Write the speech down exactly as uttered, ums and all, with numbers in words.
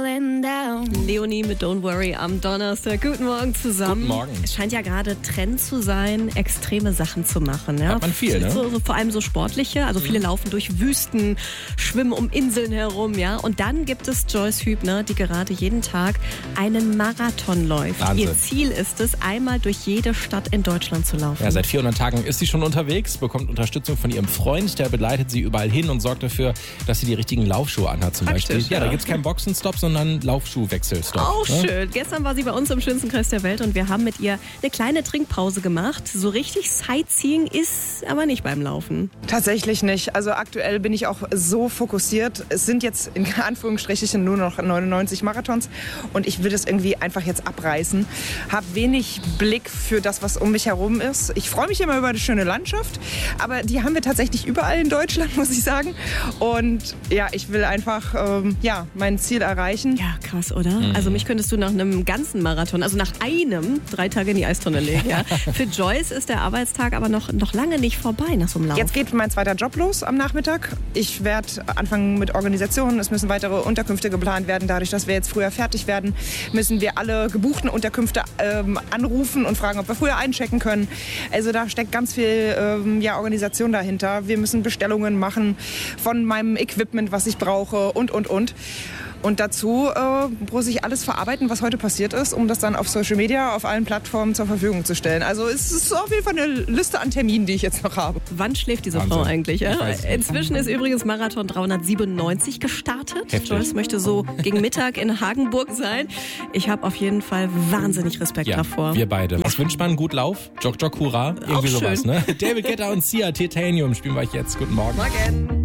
Leonie mit Don't Worry am Donnerstag. Guten Morgen zusammen. Guten Morgen. Es scheint ja gerade Trend zu sein, extreme Sachen zu machen. Ja? Hat man viel, ne? So, so, vor allem so sportliche. Also viele mhm. laufen durch Wüsten, schwimmen um Inseln herum. Ja? Und dann gibt es Joyce Hübner, die gerade jeden Tag einen Marathon läuft. Wahnsinn. Ihr Ziel ist es, einmal durch jede Stadt in Deutschland zu laufen. Ja, seit vierhundert Tagen ist sie schon unterwegs, bekommt Unterstützung von ihrem Freund. Der begleitet sie überall hin und sorgt dafür, dass sie die richtigen Laufschuhe anhat zum Praktisch, Beispiel. Ja, ja. da gibt es keinen Boxenstopp, sondern Laufschuhwechselstopp. Auch ne? schön. Gestern war sie bei uns im schönsten Kreis der Welt und wir haben mit ihr eine kleine Trinkpause gemacht. So richtig Sightseeing ist aber nicht beim Laufen. Tatsächlich nicht. Also aktuell bin ich auch so fokussiert. Es sind jetzt in Anführungsstrichen nur noch neunundneunzig Marathons und ich will das irgendwie einfach jetzt abreißen. Hab wenig Blick für das, was um mich herum ist. Ich freue mich immer über eine schöne Landschaft, aber die haben wir tatsächlich überall in Deutschland, muss ich sagen. Und ja, ich will einfach ähm, ja, mein Ziel erreichen. Ja, krass, oder? Mhm. Also mich könntest du nach einem ganzen Marathon, also nach einem, drei Tage in die Eistonne legen. Ja? Für Joyce ist der Arbeitstag aber noch, noch lange nicht vorbei nach so einem Lauf. Jetzt geht mein zweiter Job los am Nachmittag. Ich werde anfangen mit Organisationen. Es müssen weitere Unterkünfte geplant werden. Dadurch, dass wir jetzt früher fertig werden, müssen wir alle gebuchten Unterkünfte ähm, anrufen und fragen, ob wir früher einchecken können. Also da steckt ganz viel ähm, ja, Organisation dahinter. Wir müssen Bestellungen machen von meinem Equipment, was ich brauche und, und, und. Und dazu äh, muss ich alles verarbeiten, was heute passiert ist, um das dann auf Social Media, auf allen Plattformen zur Verfügung zu stellen. Also es ist auf jeden Fall eine Liste an Terminen, die ich jetzt noch habe. Wann schläft diese Wahnsinn. Frau eigentlich? Ja? Ich weiß nicht. Inzwischen ist übrigens Marathon dreihundertsiebenundneunzig gestartet. Heftig. Joyce möchte so gegen Mittag in Hagenburg sein. Ich habe auf jeden Fall wahnsinnig Respekt Ja, davor. wir beide. Was wünscht man? Gut Lauf? Jog, Jog, Hurra? Irgendwie Auch sowas, schön. ne? David Guetta und Sia, Titanium spielen wir euch jetzt. Guten Morgen. Morgen.